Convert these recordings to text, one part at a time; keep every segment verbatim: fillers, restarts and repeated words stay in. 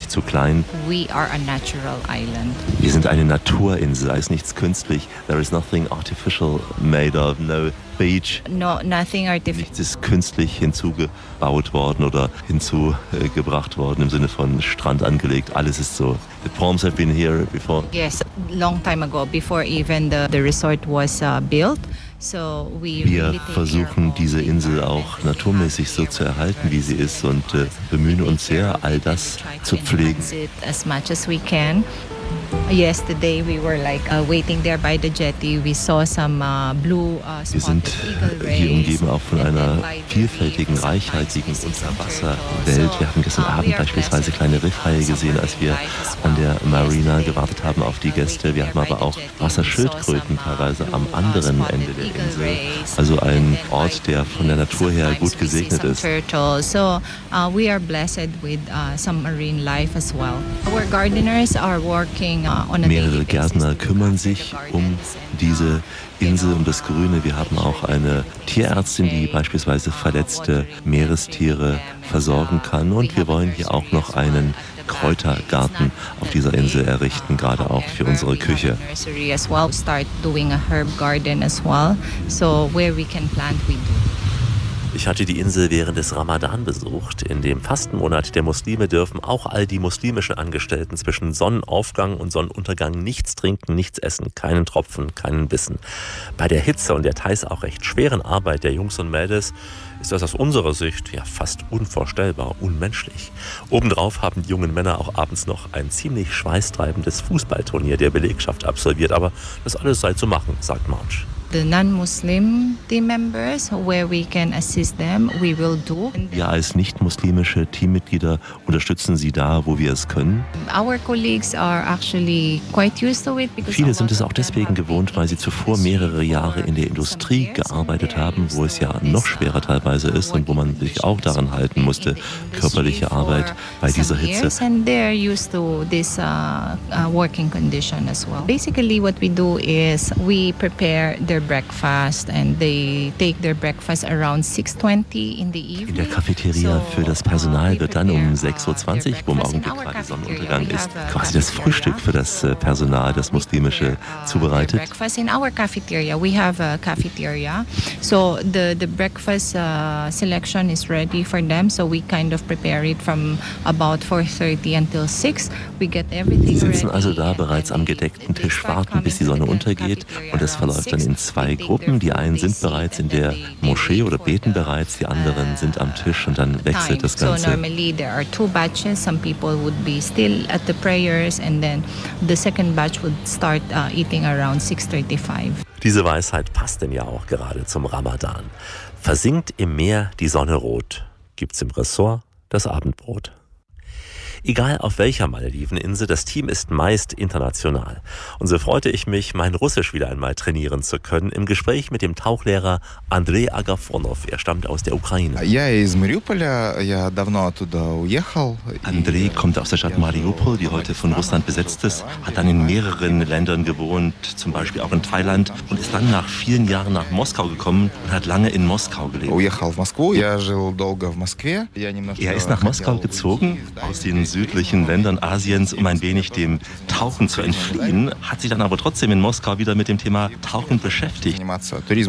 nicht zu klein. We are a natural island. Wir sind eine Naturinsel, da ist nichts künstlich. There is nothing artificial made of, no beach. No, nothing artificial. Nichts ist künstlich hinzugebaut worden oder hinzugebracht worden im Sinne von Strand angelegt. Alles ist so. The palms have been here before. Yes, long time ago, before even the, the resort was uh, built. So we Wir really take versuchen care of diese the Insel auch naturmäßig so zu erhalten, wie sie ist, und äh, bemühen uns sehr, all das zu pflegen. As much as we can. Yesterday we were like uh, waiting there by the jetty. We saw some uh, blue uh, Wir sind spotted eagle hier rays. umgeben auch von einer vielfältigen, reichhaltigen Unterwasserwelt. Wir haben gestern Abend beispielsweise kleine Riffhaie gesehen, als wir an der Marina gewartet haben auf die Gäste. Wir haben aber auch Wasserschildkröten teilweise am anderen Ende der Insel. Also ein Ort, der von der Natur her gut gesegnet ist. So uh, we are blessed with uh, some marine life as well. Our gardeners are working uh, on a Mehrere Gärtner kümmern sich um diese Insel, um das Grüne. Wir haben auch eine Tierärztin, die beispielsweise verletzte Meerestiere versorgen kann. Und wir wollen hier auch noch einen Kräutergarten auf dieser Insel errichten, gerade auch für unsere Küche. Ich hatte die Insel während des Ramadan besucht. In dem Fastenmonat der Muslime dürfen auch all die muslimischen Angestellten zwischen Sonnenaufgang und Sonnenuntergang nichts trinken, nichts essen, keinen Tropfen, keinen Bissen. Bei der Hitze und der teils auch recht schweren Arbeit der Jungs und Mädels ist das aus unserer Sicht ja fast unvorstellbar, unmenschlich. Obendrauf haben die jungen Männer auch abends noch ein ziemlich schweißtreibendes Fußballturnier der Belegschaft absolviert. Aber das alles sei zu machen, sagt Marge. The non-Muslim team members, where we can assist them, we will do. Wir als nicht-muslimische Teammitglieder unterstützen sie da, wo wir es können. Our colleagues are actually quite used to it because Viele sind es auch deswegen gewohnt, weil sie zuvor mehrere Jahre in der Industrie gearbeitet haben, wo es ja noch schwerer teilweise ist und wo man sich auch daran halten musste, körperliche Arbeit bei dieser Hitze. And they're used to this uh, uh, working condition as well. Basically, what we do is we prepare their breakfast and they take their breakfast around six twenty in the evening. In der Cafeteria für das Personal wird dann um sechs Uhr zwanzig, wo im Augenblick gerade Sonnenuntergang ist, quasi das Frühstück für das Personal, das Muslimische, zubereitet. Breakfast in our cafeteria. We have a cafeteria. So the the breakfast uh, selection is ready for them. So we kind of prepare it from about four thirty until six. We get everything ready. Sie sitzen also da bereits am gedeckten Tisch, warten, bis die Sonne untergeht, und es verläuft dann in zwei Gruppen. Die einen sind bereits in der Moschee oder beten bereits, die anderen sind am Tisch, und dann wechselt das Ganze. So normally there are two batches. Some people would be still at the prayers and then the second batch would start uh, eating around six thirty-five. Diese Weisheit passt denn ja auch gerade zum Ramadan. Versinkt im Meer die Sonne rot, gibt's im Ressort das Abendbrot. Egal auf welcher Malediven-Insel, das Team ist meist international. Und so freute ich mich, mein Russisch wieder einmal trainieren zu können, im Gespräch mit dem Tauchlehrer Andrei Agafonov. Er stammt aus der Ukraine. Andrei kommt aus der Stadt Mariupol, die heute von Russland besetzt ist, hat dann in mehreren Ländern gewohnt, zum Beispiel auch in Thailand, und ist dann nach vielen Jahren nach Moskau gekommen und hat lange in Moskau gelebt. Er ist nach Moskau gezogen, aus den südlichen Ländern Asiens, um ein wenig dem Tauchen zu entfliehen, hat sich dann aber trotzdem in Moskau wieder mit dem Thema Tauchen beschäftigt. Er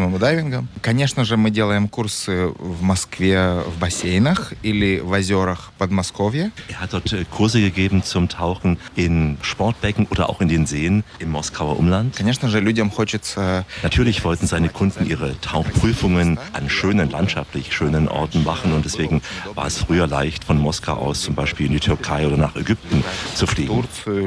hat dort Kurse gegeben zum Tauchen in Sportbecken oder auch in den Seen im Moskauer Umland. Natürlich wollten seine Kunden ihre Tauchprüfungen an schönen, landschaftlich schönen Orten machen, und deswegen war es früher leicht, von Moskau aus zum Beispiel in die Türkei oder nach Ägypten zu fliegen.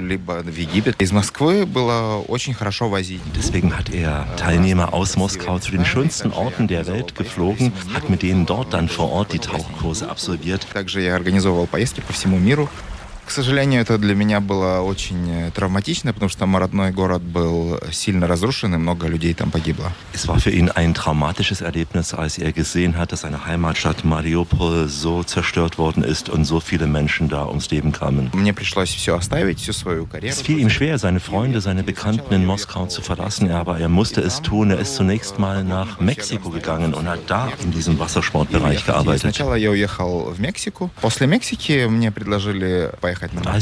Deswegen hat er Teilnehmer aus Moskau zu den schönsten Orten der Welt geflogen, hat mit denen dort dann vor Ort die Tauchkurse absolviert. К сожалению, это для меня было очень травматично, потому что мой родной город был сильно разрушен, и много людей там погибло. Es war für ihn ein traumatisches Erlebnis, als er gesehen hat, dass seine Heimatstadt Mariupol so zerstört worden ist und so viele Menschen da ums Leben kamen. Мне пришлось все оставить, всю свою карьеру. Es fiel ihm schwer, seine Freunde, seine Bekannten in Moskau zu verlassen, aber er musste es tun. Er ist zunächst mal nach Mexiko gegangen und hat da in diesem Wassersportbereich gearbeitet. Сначала я уехал в Мексику. После Мексики мне предложили поехать. Und als